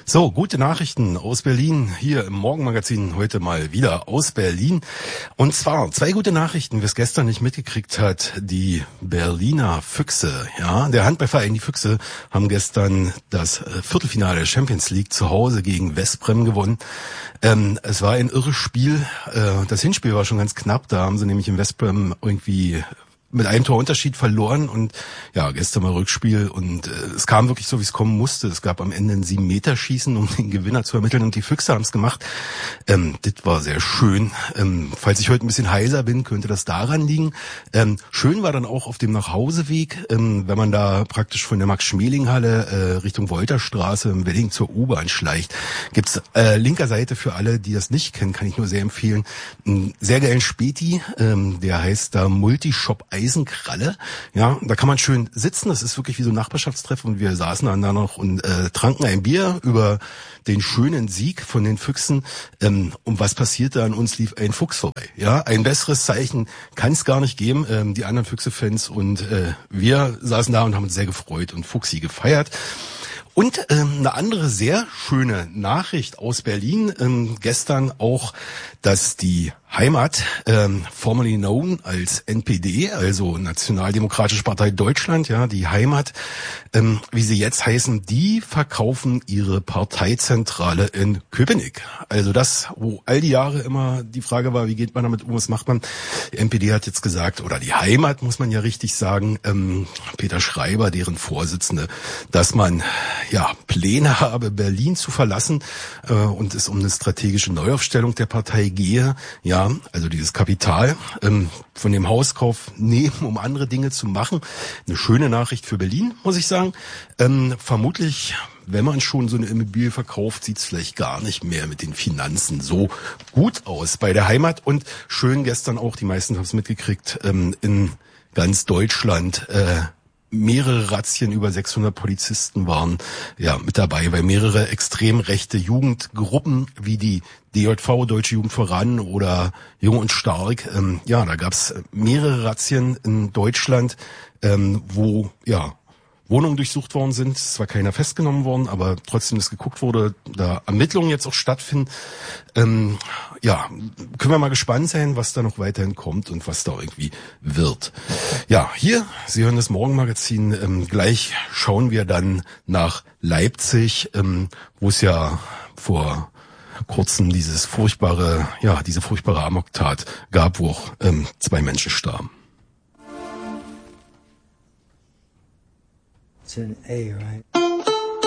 So, gute Nachrichten aus Berlin, hier im Morgenmagazin, heute mal wieder aus Berlin. Und zwar 2 gute Nachrichten, wer es gestern nicht mitgekriegt hat, die Berliner Füchse, ja, der Handballverein die Füchse haben gestern das Viertelfinale der Champions League zu Hause gegen Westbrem gewonnen. Es war ein irres Spiel, das Hinspiel war schon ganz knapp, da haben sie nämlich in Westbrem irgendwie mit einem Torunterschied verloren und ja, gestern mal Rückspiel und es kam wirklich so, wie es kommen musste. Es gab am Ende ein 7-Meter-Schießen, um den Gewinner zu ermitteln und die Füchse haben es gemacht. Das war sehr schön. Falls ich heute ein bisschen heiser bin, könnte das daran liegen. Schön war dann auch auf dem Nachhauseweg, wenn man da praktisch von der Max-Schmeling-Halle Richtung Wolterstraße im Wedding zur U-Bahn schleicht. Gibt's linker Seite für alle, die das nicht kennen, kann ich nur sehr empfehlen, einen sehr geilen Späti, der heißt da Multishop Eisenkralle, ja, da kann man schön sitzen, das ist wirklich wie so ein Nachbarschaftstreff und wir saßen dann da noch und tranken ein Bier über den schönen Sieg von den Füchsen. Und was passierte? An uns lief ein Fuchs vorbei, ja, ein besseres Zeichen kann es gar nicht geben, die anderen Füchse-Fans und wir saßen da und haben uns sehr gefreut und Fuchsi gefeiert. Und eine andere sehr schöne Nachricht aus Berlin, gestern auch, dass die Heimat, formerly known als NPD, also Nationaldemokratische Partei Deutschland, ja, die Heimat, wie sie jetzt heißen, die verkaufen ihre Parteizentrale in Köpenick. Also das, wo all die Jahre immer die Frage war, wie geht man damit um, was macht man? Die NPD hat jetzt gesagt, oder die Heimat, muss man ja richtig sagen, Peter Schreiber, deren Vorsitzende, dass man ja Pläne habe, Berlin zu verlassen und es um eine strategische Neuaufstellung der Partei gehe, ja, also dieses Kapital von dem Hauskauf nehmen, um andere Dinge zu machen. Eine schöne Nachricht für Berlin, muss ich sagen. Vermutlich, wenn man schon so eine Immobilie verkauft, sieht's vielleicht gar nicht mehr mit den Finanzen so gut aus bei der Heimat. Und schön gestern auch, die meisten haben es mitgekriegt, in ganz Deutschland mehrere Razzien, über 600 Polizisten waren ja mit dabei, weil mehrere extrem rechte Jugendgruppen wie die DJV, Deutsche Jugend voran oder Jung und Stark, ja, da gab's mehrere Razzien in Deutschland, wo ja Wohnungen durchsucht worden sind. Es war keiner festgenommen worden, aber trotzdem ist geguckt wurde, da Ermittlungen jetzt auch stattfinden. Ja, können wir mal gespannt sein, was da noch weiterhin kommt und was da irgendwie wird. Ja, hier, Sie hören das Morgenmagazin. Gleich schauen wir dann nach Leipzig, wo es ja vor kurzem diese furchtbare Amoktat gab, wo auch 2 Menschen starben. It's an A, right?